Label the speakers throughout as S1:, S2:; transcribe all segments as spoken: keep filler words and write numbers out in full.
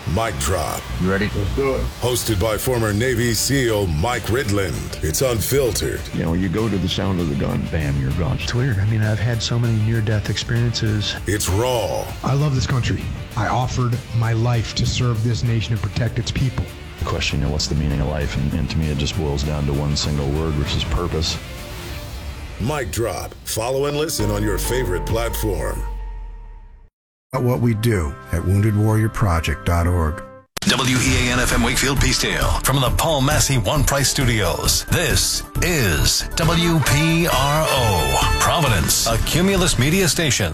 S1: Mic Drop.
S2: You ready?
S3: Let's do it.
S1: Hosted by former Navy SEAL Mike Ridland. It's unfiltered.
S3: You know, you go to the sound of the gun, bam, you're gone.
S2: It's weird. I mean, I've had so many near-death experiences.
S1: It's raw.
S4: I love this country. I offered my life to serve this nation and protect its people.
S5: The question, you know, what's the meaning of life? And, and to me, it just boils down to one single word, which is purpose.
S1: Mic Drop. Follow and listen on your favorite platform.
S6: What we do at wounded warrior project dot org.
S7: W E A N F M Wakefield Peacedale from the Paul Massey One Price Studios. This is W P R O, Providence, a Cumulus media station.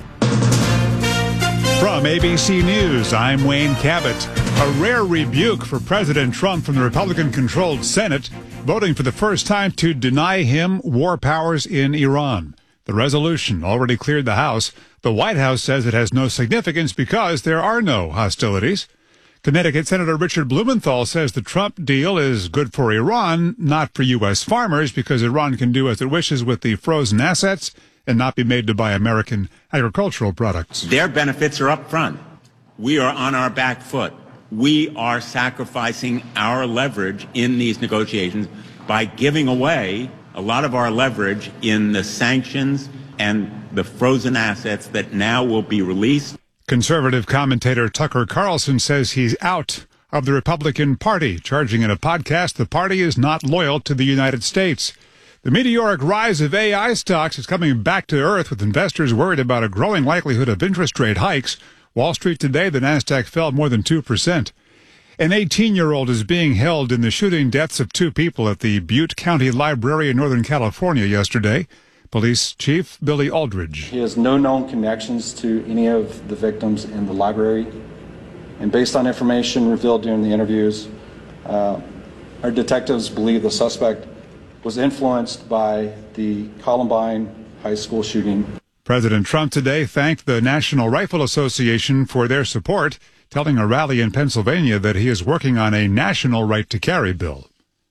S8: From A B C News, I'm Wayne Cabot. A rare rebuke for President Trump from the Republican-controlled Senate, voting for the first time to deny him war powers in Iran. The resolution already cleared the House. The White House says it has no significance because there are no hostilities. Connecticut Senator Richard Blumenthal says the Trump deal is good for Iran, not for U S farmers, because Iran can do as it wishes with the frozen assets and not be made to buy American agricultural products.
S9: Their benefits are up front. We are on our back foot. We are sacrificing our leverage in these negotiations by giving away a lot of our leverage in the sanctions and the frozen assets that now will be released.
S8: Conservative commentator Tucker Carlson says he's out of the Republican Party, charging in a podcast the party is not loyal to the United States. The meteoric rise of A I stocks is coming back to earth, with investors worried about a growing likelihood of interest rate hikes. Wall Street today, the Nasdaq fell more than two percent. An eighteen-year-old is being held in the shooting deaths of two people at the Butte County Library in Northern California yesterday. Police Chief Billy Aldridge.
S10: He has no known connections to any of the victims in the library. And based on information revealed during the interviews, uh, our detectives believe the suspect was influenced by the Columbine High School shooting.
S8: President Trump today thanked the National Rifle Association for their support, telling a rally in Pennsylvania that he is working on a national right-to-carry bill.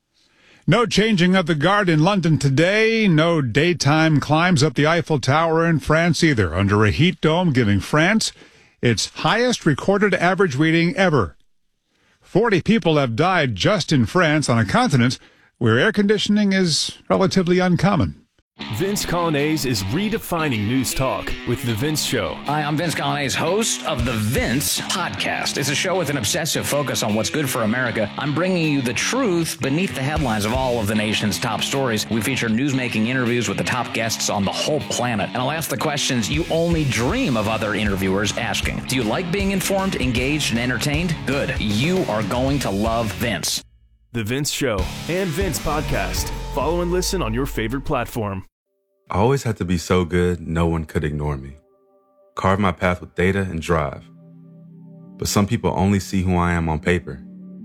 S8: No changing of the guard in London today. No daytime climbs up the Eiffel Tower in France either, under a heat dome giving France its highest recorded average reading ever. Forty people have died just in France, on a continent where air conditioning is relatively uncommon.
S11: Vince Coglianese is redefining news talk with The Vince Show.
S12: Hi, I'm Vince Coglianese, host of The Vince Podcast. It's a show with an obsessive focus on what's good for America. I'm bringing you the truth beneath the headlines of all of the nation's top stories. We feature newsmaking interviews with the top guests on the whole planet. And I'll ask the questions you only dream of other interviewers asking. Do you like being informed, engaged, and entertained? Good. You are going to love Vince.
S11: The Vince Show and Vince Podcast. Follow and listen on your favorite platform.
S13: I always had to be so good, no one could ignore me. Carve my path with data and drive. But some people only see who I am on paper.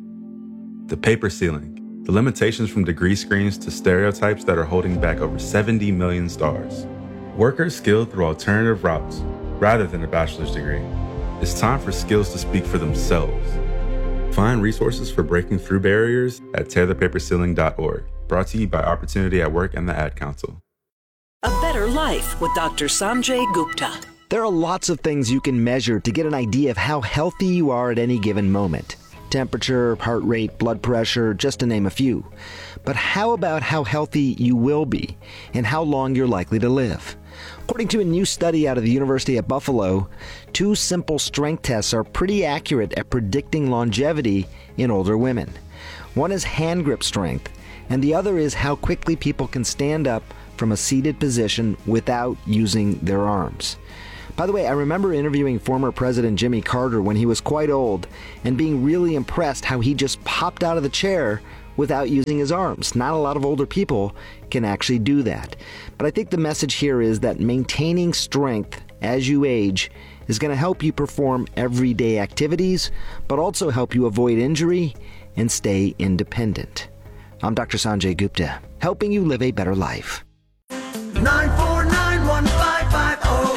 S13: The paper ceiling, the limitations from degree screens to stereotypes that are holding back over seventy million stars. Workers skilled through alternative routes, rather than a bachelor's degree. It's time for skills to speak for themselves. Find resources for breaking through barriers at tear the paper ceiling dot org. Brought to you by Opportunity at Work and the Ad Council.
S14: A better life with Doctor Sanjay Gupta.
S15: There are lots of things you can measure to get an idea of how healthy you are at any given moment. Temperature, heart rate, blood pressure, just to name a few. But how about how healthy you will be and how long you're likely to live? According to a new study out of the University at Buffalo, two simple strength tests are pretty accurate at predicting longevity in older women. One is hand grip strength, and the other is how quickly people can stand up from a seated position without using their arms. By the way, I remember interviewing former President Jimmy Carter when he was quite old and being really impressed how he just popped out of the chair without using his arms. Not a lot of older people can actually do that. But I think the message here is that maintaining strength as you age is going to help you perform everyday activities, but also help you avoid injury and stay independent. I'm Doctor Sanjay Gupta, helping you live a better life.
S16: nine four nine, one five five zero.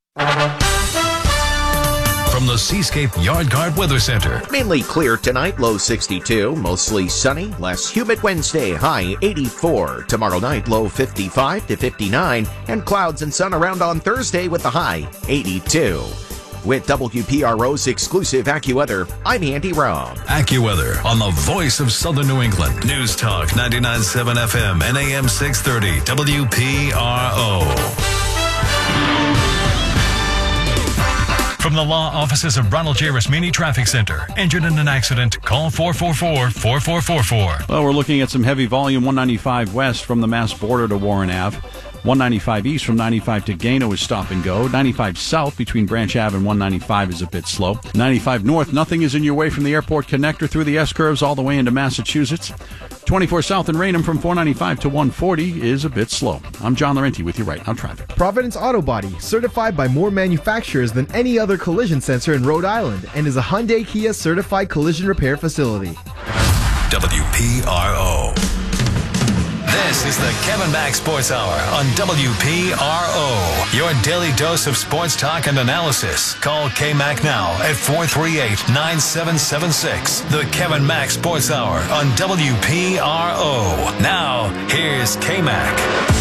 S7: From the Seascape Yard Guard Weather Center.
S17: Mainly clear tonight, low sixty-two. Mostly sunny, less humid Wednesday, high eighty-four. Tomorrow night, low fifty-five to fifty-nine. And clouds and sun around on Thursday with the high eighty-two. With W P R O's exclusive AccuWeather, I'm Andy Rome.
S7: AccuWeather on the voice of Southern New England. News Talk ninety-nine point seven F M and A M six thirty W P R O. From the law offices of Ronald J. Rasmini Traffic Center. Injured in an accident? Call four four four, four four four four.
S18: Well, we're looking at some heavy volume. one ninety-five west from the Mass border to Warren Avenue. one ninety-five east from ninety-five to Gano is stop and go. ninety-five south between Branch Avenue and one ninety-five is a bit slow. ninety-five north, nothing is in your way from the airport connector through the S-curves all the way into Massachusetts. twenty-four south in Raynham from four ninety-five to one forty is a bit slow. I'm John Laurenti with you right now, traffic.
S19: Providence Auto Body, certified by more manufacturers than any other collision center in Rhode Island, and is a Hyundai Kia certified collision repair facility.
S7: W P R O. This is the Kevin Mack Sports Hour on W P R O. Your daily dose of sports talk and analysis. Call K-Mac now at four three eight, nine seven seven six. The Kevin Mack Sports Hour on W P R O. Now, here's K-Mac.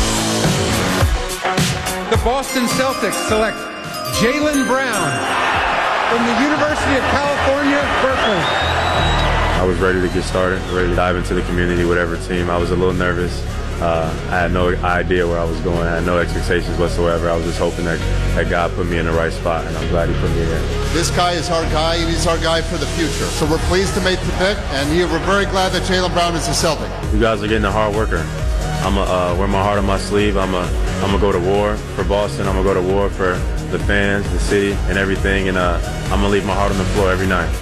S20: The Boston Celtics select Jaylen Brown from the University of California, Berkeley.
S21: I was ready to get started, ready to dive into the community, whatever team. I was a little nervous. Uh, I had no idea where I was going. I had no expectations whatsoever. I was just hoping that, that God put me in the right spot, and I'm glad he put me here.
S22: This guy is our guy, and he's our guy for the future. So we're pleased to make the pick, and we're very glad that Jaylen Brown is a Celtic.
S21: You guys are getting a hard worker. I'm going to uh, wear my heart on my sleeve. I'm going I'm to go to war for Boston. I'm going to go to war for the fans, the city, and everything, and uh, I'm going to leave my heart on the floor every night.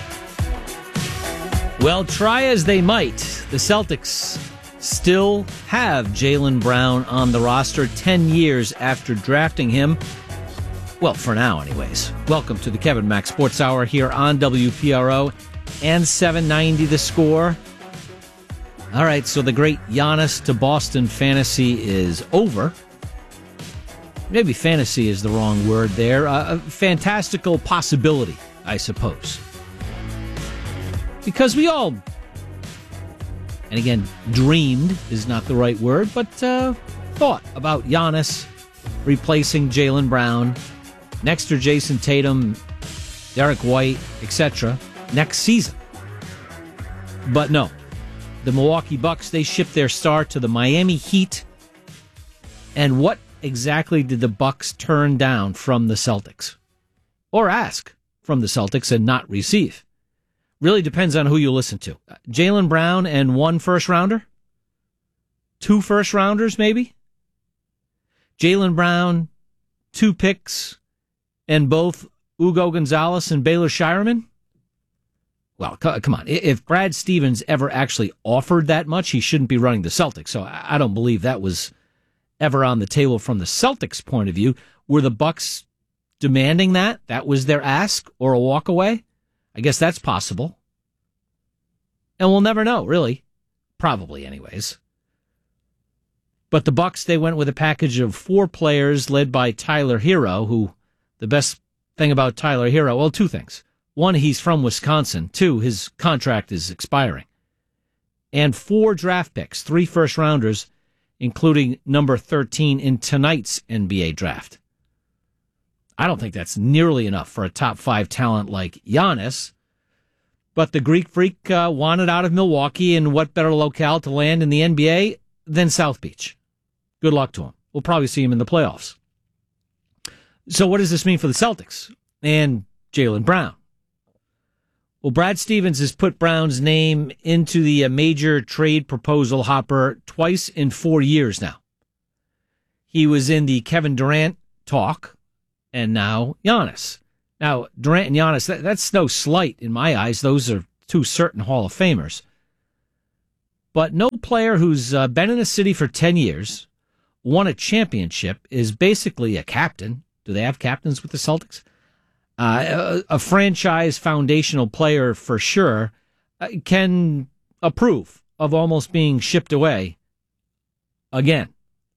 S23: Well, try as they might, the Celtics still have Jaylen Brown on the roster ten years after drafting him. Well, for now, anyways. Welcome to the Kevin Mack Sports Hour here on W P R O and seven ninety The Score. All right, so the great Giannis to Boston fantasy is over. Maybe fantasy is the wrong word there. Uh, a fantastical possibility, I suppose. Because we all, and again, dreamed is not the right word, but uh, thought about Giannis replacing Jaylen Brown, next to Jason Tatum, Derek White, et cetera, next season. But no, the Milwaukee Bucks, they shipped their star to the Miami Heat. And what exactly did the Bucks turn down from the Celtics? Or ask from the Celtics and not receive? Really depends on who you listen to. Jaylen Brown and one first rounder? Two first rounders, maybe? Jaylen Brown, two picks, and both Ugo Gonzalez and Baylor Shireman? Well, c- come on. If Brad Stevens ever actually offered that much, he shouldn't be running the Celtics. So I don't believe that was ever on the table from the Celtics' point of view. Were the Bucks demanding that? That was their ask or a walk away? I guess that's possible. And we'll never know, really. Probably, anyways. But the Bucks, they went with a package of four players led by Tyler Hero, who, the best thing about Tyler Hero, well, two things. One, he's from Wisconsin. Two, his contract is expiring. And four draft picks, three first-rounders, including number thirteen in tonight's N B A draft. I don't think that's nearly enough for a top-five talent like Giannis. But the Greek Freak uh, wanted out of Milwaukee, and what better locale to land in the N B A than South Beach? Good luck to him. We'll probably see him in the playoffs. So what does this mean for the Celtics and Jaylen Brown? Well, Brad Stevens has put Brown's name into the uh, major trade proposal hopper twice in four years now. He was in the Kevin Durant talk, and now Giannis. Now, Durant and Giannis, that, that's no slight in my eyes. Those are two certain Hall of Famers. But no player who's uh, been in a city for ten years, won a championship, is basically a captain. Do they have captains with the Celtics? Uh, a, a franchise foundational player for sure uh, can approve of almost being shipped away again.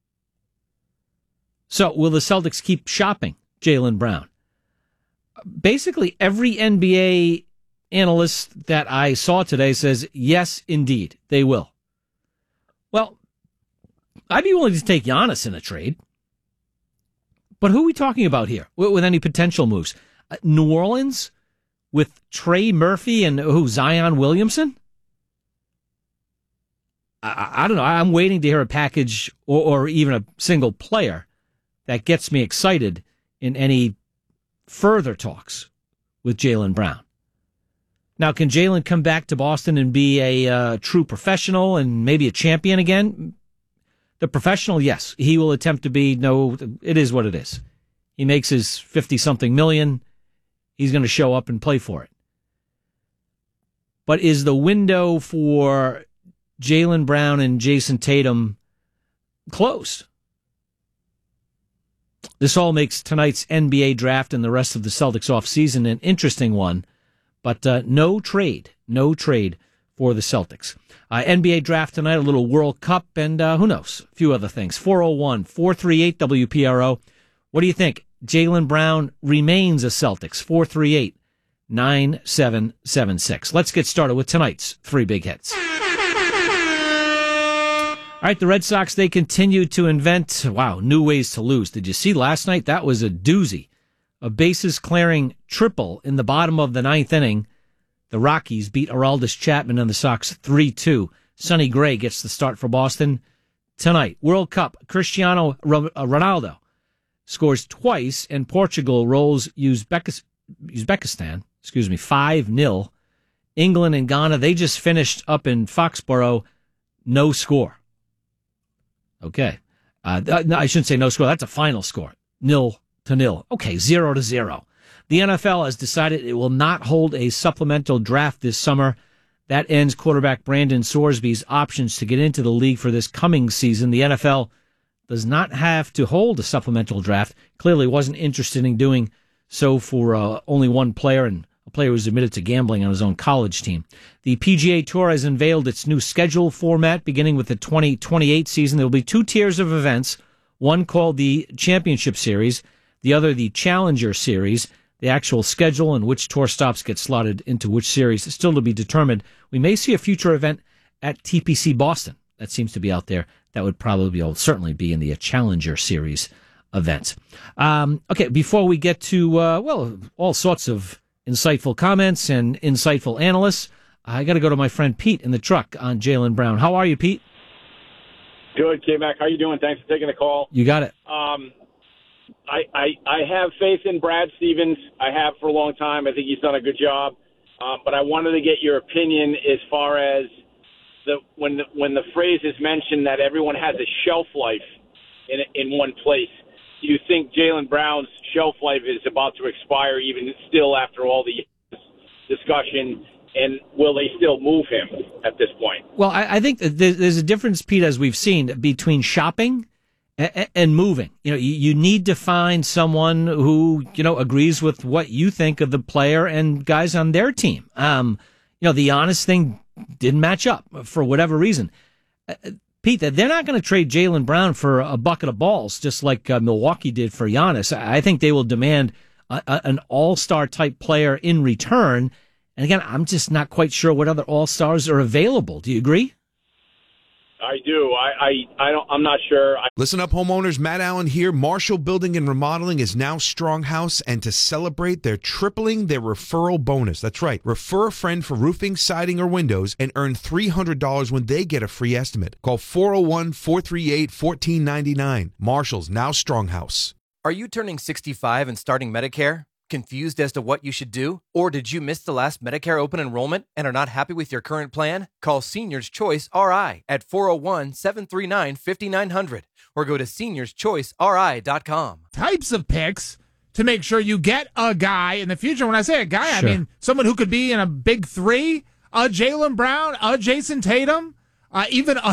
S23: So will the Celtics keep shopping Jaylen Brown? Basically, every N B A analyst that I saw today says, yes, indeed, they will. Well, I'd be willing to take Giannis in a trade. But who are we talking about here with any potential moves? Uh, New Orleans with Trey Murphy and who, Zion Williamson? I, I don't know. I'm waiting to hear a package or, or even a single player that gets me excited in any further talks with Jaylen Brown. Now, can Jaylen come back to Boston and be a uh, true professional and maybe a champion again? The professional, yes. He will attempt to be, no, it is what it is. He makes his fifty-something million. He's going to show up and play for it. But is the window for Jaylen Brown and Jason Tatum closed? This all makes tonight's N B A draft and the rest of the Celtics offseason an interesting one. But uh, no trade, no trade for the Celtics. Uh, N B A draft tonight, a little World Cup, and uh, who knows, a few other things. four oh one, four three eight, W P R O. What do you think? Jaylen Brown remains a Celtics. four three eight, nine seven seven six. Let's get started with tonight's three big hits. All right, the Red Sox, they continue to invent, wow, new ways to lose. Did you see last night? That was a doozy. A bases-clearing triple in the bottom of the ninth inning. The Rockies beat Aroldis Chapman and the Sox three two. Sonny Gray gets the start for Boston tonight. World Cup, Cristiano Ronaldo scores twice, and Portugal rolls Uzbekis- Uzbekistan, excuse me, five nil. England and Ghana, they just finished up in Foxborough, no score. Okay. Uh, no, I shouldn't say no score. That's a final score. Nil to nil. Okay, zero to zero. The N F L has decided it will not hold a supplemental draft this summer. That ends quarterback Brandon Sorsby's options to get into the league for this coming season. The N F L does not have to hold a supplemental draft. Clearly wasn't interested in doing so for uh, only one player, and a player who was admitted to gambling on his own college team. The P G A Tour has unveiled its new schedule format beginning with the twenty twenty-eight season. There will be two tiers of events, one called the Championship Series, the other the Challenger Series. The actual schedule and which tour stops get slotted into which series is still to be determined. We may see a future event at T P C Boston. That seems to be out there. That would probably be, certainly be in the Challenger Series event. Um, okay, before we get to, uh, well, all sorts of insightful comments and insightful analysts, I got to go to my friend Pete in the truck on Jaylen Brown. How are you, Pete?
S2: Good, K-Mac. How you doing? Thanks for taking the call.
S23: You got it.
S2: Um, I, I I have faith in Brad Stevens. I have for a long time. I think he's done a good job. Um, but I wanted to get your opinion as far as the when the, when the phrase is mentioned that everyone has a shelf life in in one place. Do you think Jaylen Brown's shelf life is about to expire even still after all the discussion? And will they still move him at this point?
S23: Well, I, I think that there's a difference, Pete, as we've seen, between shopping and moving. You know, you, you need to find someone who, you know, agrees with what you think of the player and guys on their team. Um, you know, the honest thing didn't match up for whatever reason. Uh, Pete, they're not going to trade Jaylen Brown for a bucket of balls, just like uh, Milwaukee did for Giannis. I think they will demand a, a, an all-star type player in return. And again, I'm just not quite sure what other all-stars are available. Do you agree?
S2: I do. I, I, I don't, I'm not sure. I-
S3: Listen up, homeowners. Matt Allen here. Marshall Building and Remodeling is now Stronghouse, and to celebrate, they're tripling their referral bonus. That's right. Refer a friend for roofing, siding, or windows and earn three hundred dollars when they get a free estimate. Call four oh one, four three eight, one four nine nine. Marshall's now Stronghouse.
S4: Are you turning sixty-five and starting Medicare? Confused as to what you should do? Or did you miss the last Medicare open enrollment and are not happy with your current plan? Call Seniors Choice R I at four oh one, seven three nine, five nine zero zero or go to seniors choice r i dot com.
S24: Types of picks to make sure you get a guy in the future. When I say a guy,
S23: Sure.
S24: I mean someone who could be in a big three, a Jaylen Brown, a Jason Tatum, uh, even a